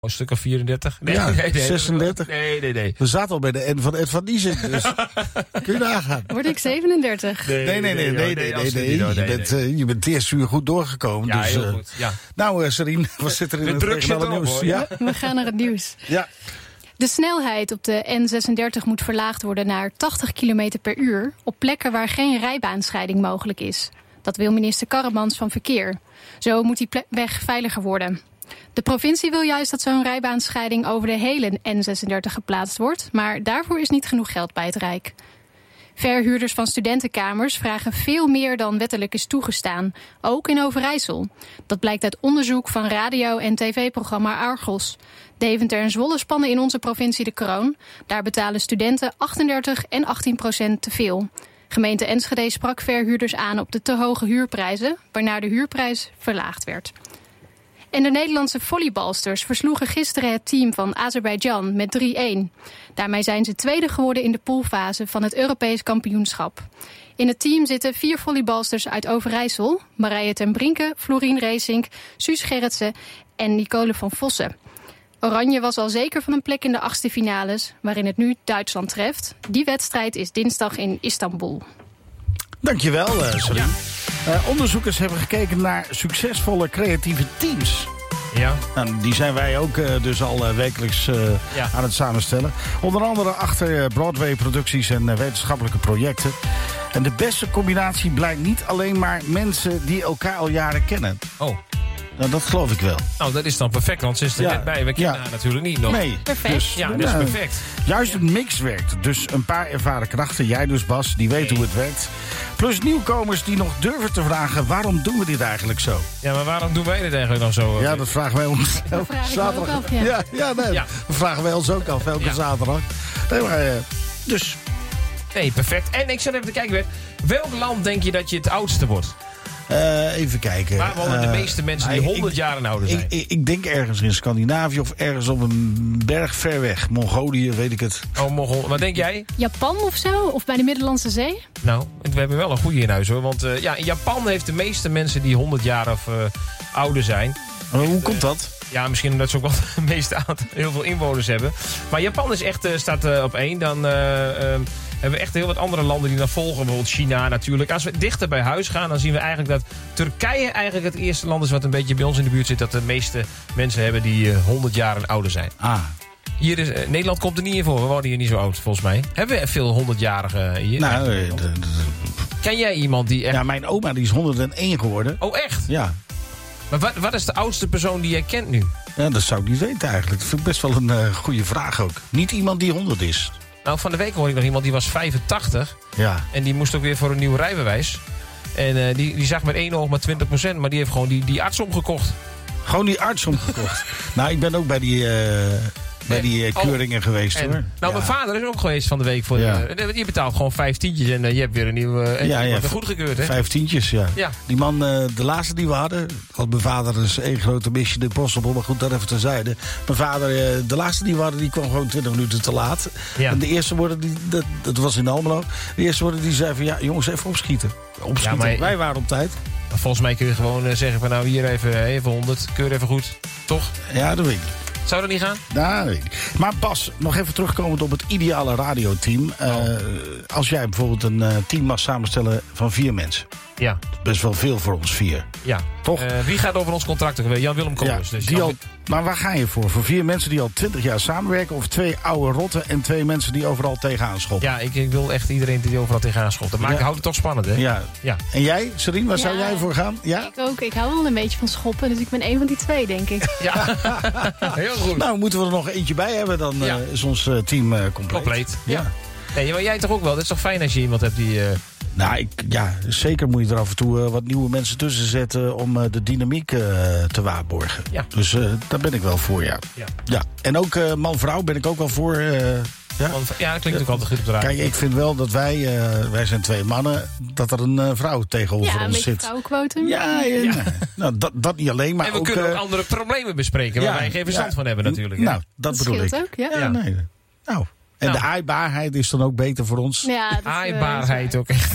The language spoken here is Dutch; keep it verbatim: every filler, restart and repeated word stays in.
Een stuk of vierendertig? Nee, ja, nee, nee, zesendertig. Nee, nee, nee. We zaten al bij de N van Ed van Diezen, dus kun je nagaan. Word ik zevenendertig? Nee, nee, nee, nee, nee, nee, nee, nee. Je bent, uh, je bent het eerste uur goed doorgekomen. Ja, dus, heel uh, goed. Ja. Nou, uh, Serien, wat zit er in de het regionale nieuws? Hoor. Ja? We gaan naar het nieuws. Ja. De snelheid op de N zesendertig moet verlaagd worden naar tachtig kilometer per uur... op plekken waar geen rijbaanscheiding mogelijk is. Dat wil minister Karremans van Verkeer. Zo moet die ple- weg veiliger worden. De provincie wil juist dat zo'n rijbaanscheiding over de hele N zesendertig geplaatst wordt... maar daarvoor is niet genoeg geld bij het Rijk. Verhuurders van studentenkamers vragen veel meer dan wettelijk is toegestaan, ook in Overijssel. Dat blijkt uit onderzoek van radio- en tv-programma Argos. Deventer en Zwolle spannen in onze provincie de kroon. Daar betalen studenten achtendertig en achttien procent te veel. Gemeente Enschede sprak verhuurders aan op de te hoge huurprijzen, waarna de huurprijs verlaagd werd. En de Nederlandse volleybalsters versloegen gisteren het team van Azerbeidzjan met drie-een. Daarmee zijn ze tweede geworden in de poolfase van het Europees kampioenschap. In het team zitten vier volleybalsters uit Overijssel: Marije ten Brinke, Florien Reesink, Suus Gerritsen en Nicole van Vossen. Oranje was al zeker van een plek in de achtste finales, waarin het nu Duitsland treft. Die wedstrijd is dinsdag in Istanbul. Dankjewel, uh, Serien. Ja. Uh, onderzoekers hebben gekeken naar succesvolle creatieve teams. Ja. Nou, die zijn wij ook uh, dus al uh, wekelijks uh, ja. aan het samenstellen. Onder andere achter uh, Broadway-producties en uh, wetenschappelijke projecten. En de beste combinatie blijkt niet alleen maar mensen die elkaar al jaren kennen. Oh. Nou, dat geloof ik wel. Nou, dat is dan perfect, want ze is er ja. net bij. We kennen ja. haar natuurlijk niet nog. Nee. Perfect. Dus, ja, dat is perfect. Juist een mix werkt. Dus een paar ervaren krachten. Jij dus, Bas, die weet nee. hoe het werkt. Plus nieuwkomers die nog durven te vragen: waarom doen we dit eigenlijk zo? Ja, maar waarom doen wij dit eigenlijk dan zo? Ja, dat vragen wij ons dat vraag zaterdag. Ik af, ja. Ja, ja, nee, ja, dat vragen wij ons ook af elke ja. zaterdag. Nee, maar, uh, dus. Nee, perfect. En ik zat even te kijken, welk land denk je dat je het oudste wordt? Uh, even kijken. Waar wonen uh, de meeste mensen die honderd jaar en ouder zijn? Ik, ik, ik denk ergens in Scandinavië of ergens op een berg ver weg. Mongolië, weet ik het. Oh, Mongol. Wat denk jij? Japan of zo? Of bij de Middellandse Zee? Nou, we hebben wel een goede in huis hoor. Want uh, ja, in Japan heeft de meeste mensen die honderd jaar of uh, ouder zijn. Uh, hoe komt dat? Ja, misschien omdat ze ook wel de meeste aantal, heel veel inwoners hebben. Maar Japan is echt, uh, staat uh, op één. Dan uh, uh, hebben we echt heel wat andere landen die dan volgen. Bijvoorbeeld China natuurlijk. Als we dichter bij huis gaan, dan zien we eigenlijk dat Turkije eigenlijk het eerste land is wat een beetje bij ons in de buurt zit. Dat de meeste mensen hebben die uh, honderd jaar en ouder zijn. Ah. Hier is, uh, Nederland komt er niet in voor. We wonen hier niet zo oud, volgens mij. Hebben we veel honderdjarigen hier? Nou, de, de, de, ken jij iemand die echt... Ja, mijn oma die is honderdéén geworden. Oh, echt? Ja. Maar wat, wat is de oudste persoon die jij kent nu? Ja, dat zou ik niet weten eigenlijk. Dat vind ik best wel een uh, goede vraag ook. Niet iemand die honderd is. Nou, van de week hoorde ik nog iemand die was vijfentachtig. Ja. En die moest ook weer voor een nieuw rijbewijs. En uh, die, die zag met één oog maar twintig procent. Maar die heeft gewoon die, die arts omgekocht. Gewoon die arts omgekocht? Nou, ik ben ook bij die... Uh... Bij die uh, keuringen oh, geweest en, hoor. Nou, ja. Mijn vader is ook geweest van de week. Voor ja. de, je betaalt gewoon vijf tientjes en uh, je hebt weer een nieuwe. Uh, ja, ja, goedgekeurd, hè? Vijf tientjes, ja. ja. Die man, uh, de laatste die we hadden. Want mijn vader is één grote Mission Impossible. Maar goed, dat even terzijde. Mijn vader, uh, de laatste die we hadden, die kwam gewoon twintig minuten te laat. Ja. En de eerste woorden, die, dat, dat was in Almelo. De eerste woorden die zei van ja, jongens, even opschieten. Opschieten. Ja, maar, wij waren op tijd. Volgens mij kun je gewoon uh, zeggen van nou hier even, even honderd. Keur even goed. Toch? Ja, dat weet ik. Zou dat niet gaan? Nou, weet ik. Maar Bas, nog even terugkomend op het ideale radioteam. Uh, oh. Als jij bijvoorbeeld een uh, team mag samenstellen van vier mensen. Ja. Best wel veel voor ons vier. Ja. Toch? Uh, wie gaat over ons contract? Jan-Willem Koolers. Ja, dus die Jan... al, maar waar ga je voor? Voor vier mensen die al twintig jaar samenwerken? Of twee oude rotten en twee mensen die overal tegenaan schoppen? Ja, ik, ik wil echt iedereen die overal tegenaan schopt. Dat maakt, ja. houdt het toch spannend, hè? Ja. ja. En jij, Serien, waar ja, zou jij voor gaan? Ja? Ik ook. Ik hou wel een beetje van schoppen. Dus ik ben een van die twee, denk ik. Ja, heel goed. Nou, moeten we er nog eentje bij hebben. Dan ja. uh, is ons uh, team uh, compleet. Compleet, ja. ja. Nee, maar jij toch ook wel? Het is toch fijn als je iemand hebt die... Uh... Nou, ik, ja, zeker moet je er af en toe uh, wat nieuwe mensen tussen zetten om uh, de dynamiek uh, te waarborgen. Ja. Dus uh, daar ben ik wel voor, ja. Ja. ja. En ook uh, man-vrouw ben ik ook wel voor. Uh, ja? ja, dat klinkt ook altijd goed op de radio. Kijk, ik vind wel dat wij, uh, wij zijn twee mannen, dat er een uh, vrouw tegenover ja, ons zit. Ja, een vrouwenquotum. Ja, ja. ja. Nou, dat, dat niet alleen, maar en we ook... kunnen ook uh, andere problemen bespreken waar ja, wij geen verstand ja. van hebben natuurlijk. Hè? Nou, dat, dat bedoel ik. Ook, ja. Ja, ja. Nee. Nou, en nou. de aaibaarheid is dan ook beter voor ons. Ja, aaibaarheid ook echt.